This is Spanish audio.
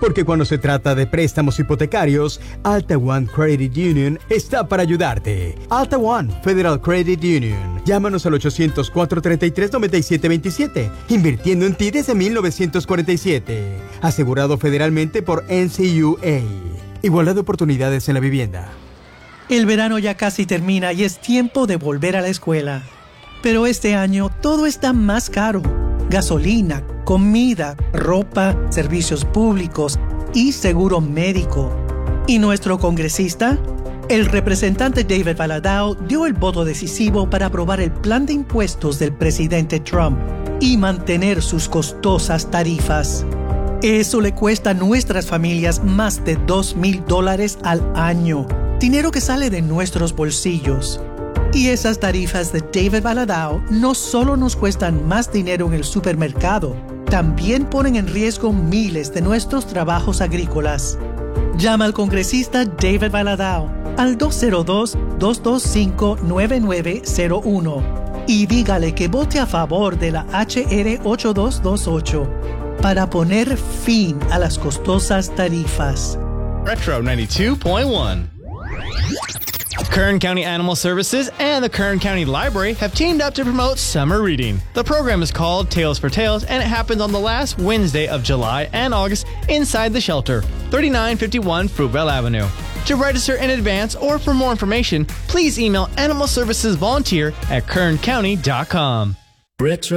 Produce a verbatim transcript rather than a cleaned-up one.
Porque cuando se trata de préstamos hipotecarios, Alta One Credit Union está para ayudarte. Alta One Federal Credit Union. Llámanos al ochocientos, cuatrocientos treinta y tres, noventa y siete veintisiete. Invirtiendo en ti desde mil novecientos cuarenta y siete. Asegurado federalmente por N C U A. Igualdad de oportunidades en la vivienda. El verano ya casi termina y es tiempo de volver a la escuela. Pero este año todo está más caro. Gasolina, comida, ropa, servicios públicos y seguro médico. ¿Y nuestro congresista? El representante David Valadao dio el voto decisivo para aprobar el plan de impuestos del presidente Trump y mantener sus costosas tarifas. Eso le cuesta a nuestras familias más de dos mil dólares al año, dinero que sale de nuestros bolsillos. Y esas tarifas de David Valadao no solo nos cuestan más dinero en el supermercado, también ponen en riesgo miles de nuestros trabajos agrícolas. Llama al congresista David Valadao al dos cero dos, dos dos cinco, nueve nueve cero uno y dígale que vote a favor de la H R ocho dos dos ocho para poner fin a las costosas tarifas. Retro ninety-two point one. Kern County Animal Services and the Kern County Library have teamed up to promote summer reading. The program is called Tales for Tales, and it happens on the last Wednesday of July and August inside the shelter, thirty-nine fifty-one Fruitvale Avenue. To register in advance or for more information, please email Animal Services Volunteer at kern county dot com. Retro